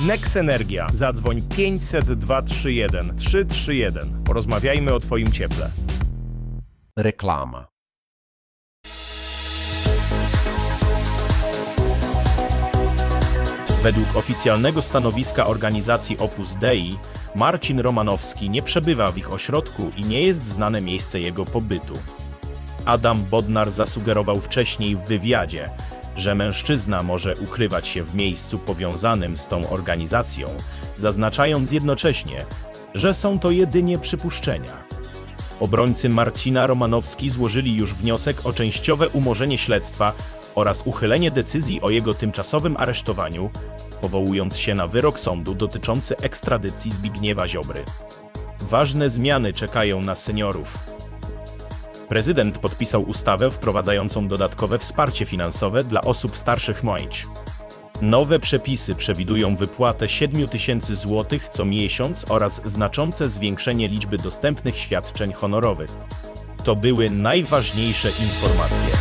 Nex Energia. Zadzwoń 500 231 331. Porozmawiajmy o Twoim cieple. Reklama. Według oficjalnego stanowiska organizacji Opus Dei, Marcin Romanowski nie przebywa w ich ośrodku i nie jest znane miejsce jego pobytu. Adam Bodnar zasugerował wcześniej w wywiadzie, że mężczyzna może ukrywać się w miejscu powiązanym z tą organizacją, zaznaczając jednocześnie, że są to jedynie przypuszczenia. Obrońcy Marcina Romanowski złożyli już wniosek o częściowe umorzenie śledztwa oraz uchylenie decyzji o jego tymczasowym aresztowaniu, powołując się na wyrok sądu dotyczący ekstradycji Zbigniewa Ziobry. Ważne zmiany czekają na seniorów. Prezydent podpisał ustawę wprowadzającą dodatkowe wsparcie finansowe dla osób starszych MOŚ. Nowe przepisy przewidują wypłatę 7 000 złotych co miesiąc oraz znaczące zwiększenie liczby dostępnych świadczeń honorowych. To były najważniejsze informacje.